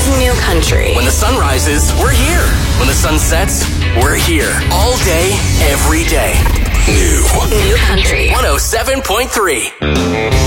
New Country. When the sun rises, we're here. When the sun sets, we're here. All day, every day. New Country. 107.3.